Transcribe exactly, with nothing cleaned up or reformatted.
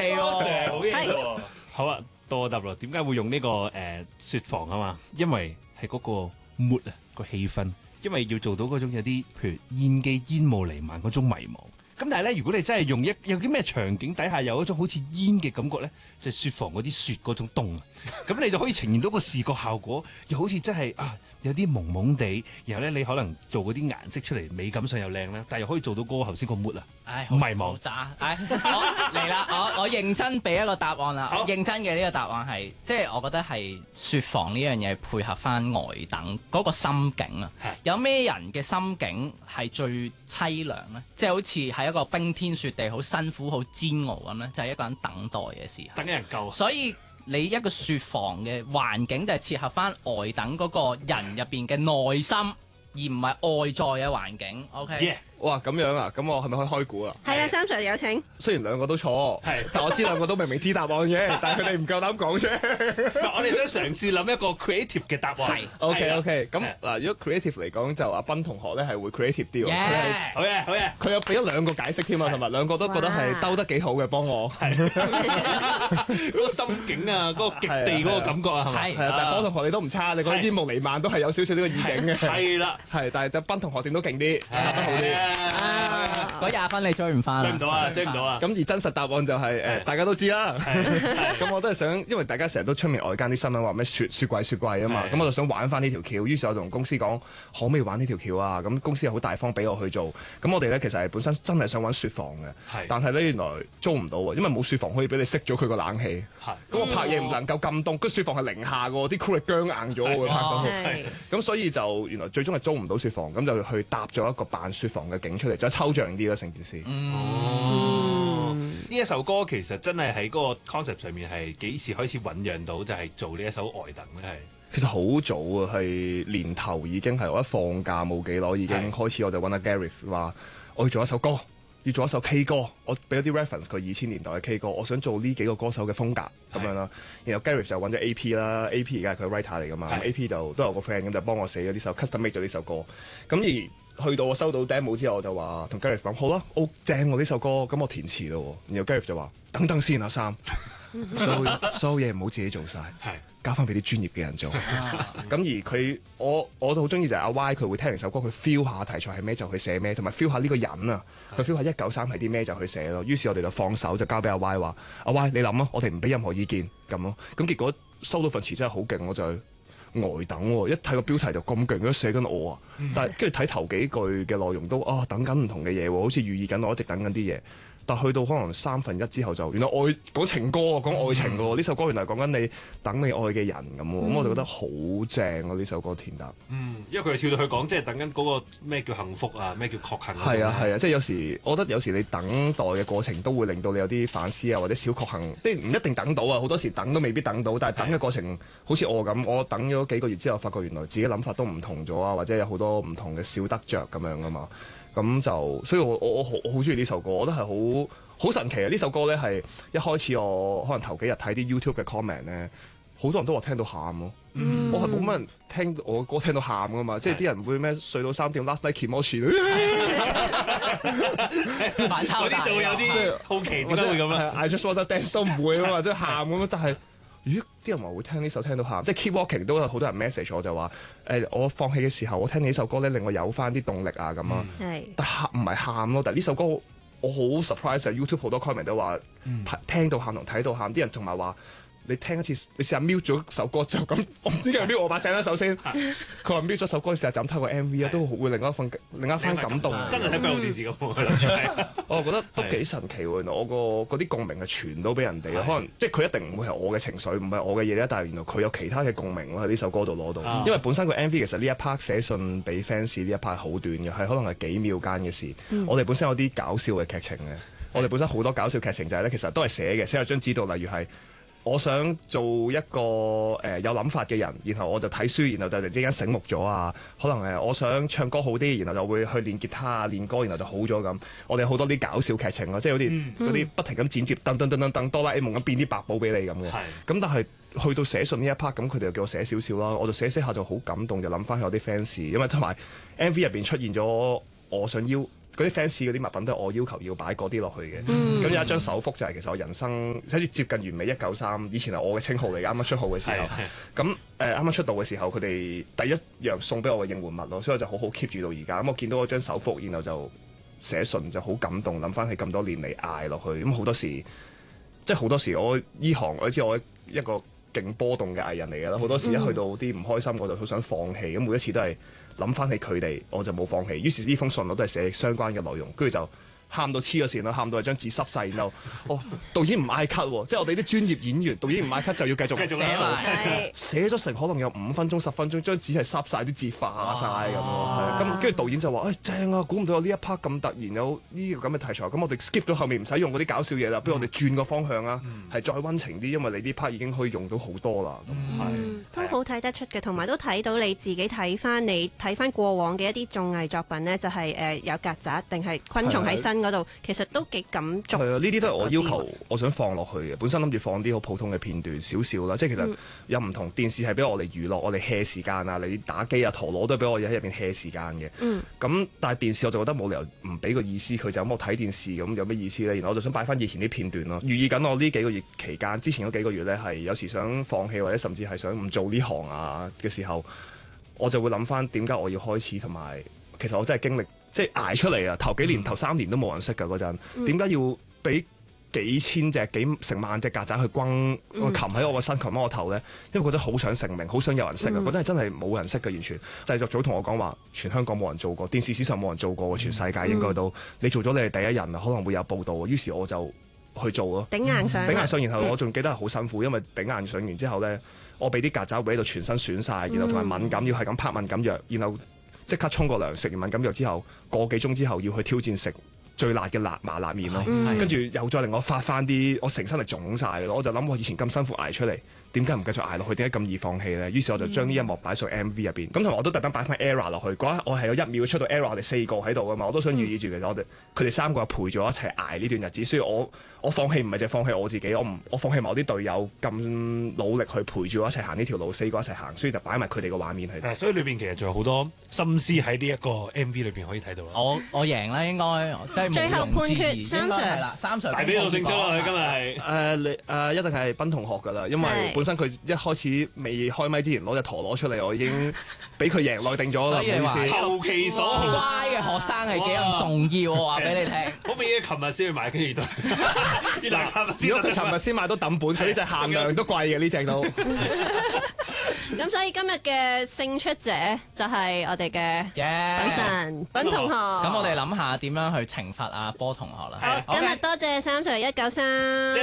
喎， 好嘢喎！ 好啊，到我答啦。點解會用呢、個誒、呃、雪房啊嘛？因為係嗰個 mood 啊，個氣氛。因為要做到嗰種有啲，譬如煙機煙霧瀰漫嗰種迷茫。咁但係咧，如果你真係用一有啲咩場景底下有一種好似煙嘅感覺咧，就係、雪房嗰啲雪嗰種凍啊，咁你就可以呈現到個視覺效果，又好似真係啊有啲朦朦地，然後咧你可能做嗰啲顏色出嚟，美感上又靚啦，但係又可以做到嗰個頭先個 mood 啊， 唉， 迷茫渣。唉，我嚟啦，我我認真俾一個答案啦。 好認真嘅呢個答案係，即係我覺得係雪房呢樣嘢配合翻呆等嗰個心境啊。有咩人嘅心境係最凄涼咧？即係好似喺一個冰天雪地、好辛苦、好煎熬咁咧，就係、是、一個人等待嘅時候。 等人救。 所以你一個雪房嘅環境就係切合翻呆等嗰個人入邊嘅內心，而唔係外在嘅環境。OK。 Yeah. 哇，咁樣啊？咁我係咪可以開估啊？ 係啦，三 Sir 有請。 雖然兩個都錯，係，但我知兩個都明明知答案嘅，但係佢哋唔夠膽講啫。 我哋想嘗試諗一個 creative 嘅答案。係。 OK OK，咁係嗱，如果 creative 嚟講，就阿斌同學咧係會 creative 啲喎。 Yeah 佢係好嘅，好嘅。 佢有俾咗兩個解釋添啊，同埋兩個都覺得係兜得幾好嘅，幫我。係嗰個心境啊，嗰、嗰個極地嗰個感覺啊，係咪？ 係啊，但係波同學你都唔差，你覺得煙霧瀰漫都係有少少呢個意境嘅。 係啦， 係，但係就斌同學點都勁啲，答得好啲。 嗰廿分你追唔翻， 追唔到啊，追唔到啊！ 咁而真實答案就係誒，大家都知啦。咁我都係想，因為大家成日都出面外間啲新聞話咩雪雪櫃雪櫃啊嘛，咁我就想玩翻呢條橋。於是我同公司講，可唔可以玩呢條橋啊？咁公司又好大方俾我去做。咁我哋咧其實係本身真係想玩雪房嘅，但係咧原來租唔到喎，因為冇雪房可以俾你熄咗佢個冷氣。咁我拍嘢唔能夠咁凍，個雪房係零下嘅，啲 crew 係僵硬咗喎拍到。咁所以就原來最終係租唔到雪房，咁就去搭咗一個扮雪房嘅景出嚟，再抽象啲咯成件事。 哦，呢一首歌其實真係喺嗰個 concept 上面係幾時開始醖釀到，就係做呢一首呆等咧？係其實好早啊，係年頭已經係我一放假冇幾耐已經開始，我就揾阿 Gary 話我要做一首歌，要做一首 K 歌，我俾咗啲 reference 佢二千年代嘅 K 歌，我想做呢幾個歌手嘅風格咁樣啦。然後 Gary 就揾咗 A P 啦，A P 而家係佢 writer 嚟噶嘛，A P 就都有個 friend 咁就幫我寫咗呢首 custom make 咗呢首歌，咁而去到我收到 demo 之後，我就話同 Gareth 講好啦，好正喎呢首歌，咁我填詞咯。然後 Gareth 就話等等先啊，Sam，所有所有嘢唔好自己做晒，交翻俾啲專業嘅人做。咁而佢我我都好中意就係阿 Y， 佢會聽完首歌，佢 feel 下題材係咩就去寫咩，同埋 feel 下呢個人啊，佢 feel 下一九三係啲咩就去寫咯。於是我哋就放手就交俾阿 Y 話，阿 Y 你諗啊，我哋唔俾任何意見咁咯。咁結果收到份詞真係好勁，我就呆等喎，一睇個標題就咁勁，都寫緊我啊！但係跟住睇頭幾句嘅內容都啊，等緊唔同嘅嘢喎，好似寓意緊我一直等緊啲嘢。但去到可能三分一之後就原來愛講情歌啊，講愛情喎，呢、嗯、首歌原來講緊你等你愛嘅人咁喎，咁、嗯、我就覺得好正啊！呢首歌填得， 嗯，因為佢哋跳到去講，即係等緊嗰個咩叫幸福啊，咩叫確幸啊， 係啊係啊，即係有時我覺得有時你等待嘅過程都會令到你有啲反思啊，或者小確幸，即係唔一定等到啊，好多時等都未必等到，但係等嘅過程好似我咁，我等咗幾個月之後，發覺原來自己諗法都唔同咗啊，或者有好多唔同嘅小得着咁樣噶嘛，咁就所以我我我好我好中意呢首歌，我覺得係好。好神奇啊！呢首歌咧係一開始我可能頭幾日睇啲 YouTube 嘅 comment 咧，好多人都話聽到喊咯。嗯、我係冇乜人聽我歌聽到喊噶嘛，即係啲人會咩睡到三點 Last Night Kimochi 反差嗰啲就會有啲好奇點解會咁咧 ？I just wanna dance 都唔會啊嘛，即係喊咁樣。但係咦啲人話會聽呢首聽到喊，即係 Keep Walking 都有好多人 message 我就話誒、欸、我放棄嘅時候，我聽呢首歌咧令我有翻啲動力啊咁啊。 嗯、 但係唔係喊咯，但係呢首歌。我好 surprise 啊 YouTube 好多 comment 都話、嗯、聽到喊同睇到喊，啲人同埋話你聽一次，你試下 mute 咗首歌就咁，我唔知點解 mute 我把聲啦。首先，佢話 mute 咗首歌，你試下就咁睇個 M V 啊，都會另一份另一番感動。 真係睇閉路電視咁喎， 我覺得都幾神奇喎。原來我個嗰啲共鳴係傳到俾人哋啊，可能即係佢一定唔會係我嘅情緒，唔係我嘅嘢咧，但係原來佢有其他嘅共鳴咯喺呢首歌度攞到。啊、因為本身個 M V 其實呢一 part 寫信俾 fans 呢一 part 好短嘅，係可能係幾秒間嘅事。嗯、我哋本身有啲搞笑嘅劇情嘅，我哋本身好多搞笑劇情就係咧，其實都係寫嘅，寫喺張紙度，例如係。我想做一個誒、呃、有諗法嘅人，然後我就睇書，然後就突然之間醒目咗啊！可能誒、呃、我想唱歌好啲，然後就會去練吉他啊、練歌，然後就好咗咁。我哋好多啲搞笑劇情咯，即係好似嗰啲不停咁剪接，噔噔噔噔噔哆啦 A 夢咁變啲百寶俾你咁嘅。咁但係去到寫信呢一 part，咁佢哋就叫我寫少少啦，我就寫寫下就好感動，就諗翻起我啲 fans，因為同埋 M V 入邊出現咗我想要。 嗰啲 fans 嗰啲物品都係我要求要擺嗰啲落去嘅。咁、 嗯、 有一張手幅就係其實我人生睇住接近完美一九三，以前係我嘅稱號嚟嘅，啱啱出號嘅時候。咁誒啱啱出道嘅時候，佢哋第一樣送俾我嘅應援物咯，所以我就好好 keep 住到而家。咁我見到嗰張手幅，然後就寫信就好感動，諗翻起咁多年嚟捱落去。咁好多時即係好多時我依行我知我一個勁波動嘅藝人嚟嘅啦，好多時一去到啲唔開心，我就好想放棄。咁每一次都係諗翻起佢哋，我就冇放棄。於是呢封信我都係寫相關嘅內容，跟住就喊到黐咗線啦，喊到係張紙濕晒，然後哦導演唔嗌咳喎，即係我哋啲專業演員，導演唔嗌咳就要繼續繼續寫做埋寫咗成可能有五分鐘十分鐘，張紙係濕晒，啲字化晒咁咯。咁跟住導演就話：誒、哎、正啊，估唔到有呢一 part 咁突然有呢個咁嘅題材，咁我哋 skip 咗後面唔使用嗰啲搞笑嘢啦，不如我哋轉個方向啊，係、嗯、再溫情啲，因為你呢 part 已經可以用到好多啦。 嗯、都好睇得出嘅，同埋都睇到你自己睇翻你睇翻過往嘅一啲綜藝作品呢，就係、是、誒、呃、有曱甴定係昆蟲喺身嗰度，其實都幾感觸。 係啊，呢啲都係我要求，我想放落去嘅。本身諗住放啲好普通嘅片段少少啦，即係其實有唔同。電視係俾我哋娛樂，我哋 hea 時間啊，你打機啊、陀螺都係俾我喺入邊 hea 時間嘅。咁、嗯、但係電視我就覺得冇理由唔俾個意思，佢就咁我睇電視咁有咩意思咧？然後我就想擺翻以前啲片段咯，寓意緊我呢幾個月期間，之前嗰幾個月咧係有時想放棄或者甚至係想唔做呢行啊嘅時候，我就會諗翻點解我要開始，同埋其實我真係經歷。即係捱出嚟啊！頭幾年、嗯、頭三年都冇人識㗎嗰陣，點解要俾幾千隻、幾成萬隻曱甴去轟個擒喺我個身、擒喺我頭咧？因為覺得好想成名，好想有人識啊！嗰陣係真係冇人識嘅，完全製作組同我講話，全香港冇人做過，電視史上冇人做過，全世界應該都、嗯、你做咗你係第一人啊，可能會有報導。於是我就去做咯， 頂硬上， 頂硬上，然後我仲記得係好辛苦，因為頂硬上完之後咧，我俾啲曱甴會喺度全身損晒，然後同埋敏感，要係咁拍敏感藥，然後。即刻沖個涼，食完敏感藥之後，個幾鐘之後要去挑戰食最辣嘅辣麻辣麵咯，跟住、嗯、又再令我發翻啲，我成身係腫晒嘅咯，我就諗我以前咁辛苦捱出嚟。點解唔繼續捱落去？點解咁易放棄咧？於是我就將呢一幕擺上 M V 入邊，咁同埋我都特登擺翻 Era 落去。嗰一我係有一秒出到 Era， 我哋四個喺度噶嘛，我都想寓意住其實我哋佢哋三個陪住我一齊捱呢段日子。所以我我放棄唔係淨係放棄我自己，我唔我放棄埋我啲隊友咁努力去陪住我一齊行呢條路，四個一齊行，所以就擺埋佢哋嘅畫面喺度。 所以裏邊其實仲有好多心思喺呢一個 M V 裏邊可以睇到。 我我贏啦，應該即係最後判決三 Sir 啦，三 Sir 大比數勝出啦，今日係誒你誒一定係斌同學㗎啦，因為本身佢一開始未開咪之前攞隻陀螺出嚟，我已經俾佢贏內定咗啦。 所以你話投其所好， 乖嘅學生係幾咁重要，我話俾你聽。 好俾嘢，琴日先去買，跟住都原來琴日如果佢尋日先買到抌本，佢呢隻限量都貴嘅呢隻都。 咁所以今日嘅勝出者就係我哋嘅品神斌同學。 咁我哋諗下點樣去懲罰阿波同學啦。 好，今日多謝三 Sir 一九三。